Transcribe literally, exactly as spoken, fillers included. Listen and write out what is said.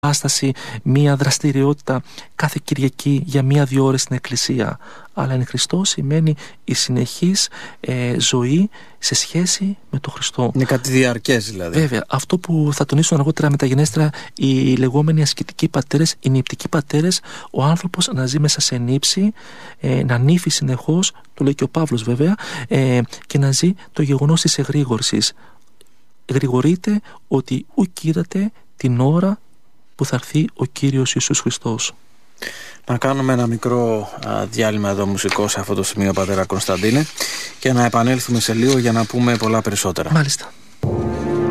Άσταση, μία δραστηριότητα κάθε Κυριακή για μία-δύο ώρες στην Εκκλησία. Αλλά εν Χριστώ σημαίνει η συνεχής ε, ζωή σε σχέση με τον Χριστό. Είναι κάτι διαρκές δηλαδή. Βέβαια, αυτό που θα τονίσουν αργότερα μεταγενέστερα οι λεγόμενοι ασκητικοί πατέρες, οι νηπτικοί πατέρες, ο άνθρωπος να ζει μέσα σε νύψη, ε, να νύφει συνεχώς, το λέει και ο Παύλος βέβαια, ε, και να ζει το γεγονός της εγρήγορσης. Γρηγορείτε ότι ουκ είδατε την ώρα που θα έρθει ο Κύριος Ιησούς Χριστός. Να κάνουμε ένα μικρό α, διάλειμμα εδώ μουσικό σε αυτό το σημείο, πατέρα Κωνσταντίνε, και να επανέλθουμε σε λίγο για να πούμε πολλά περισσότερα. Μάλιστα.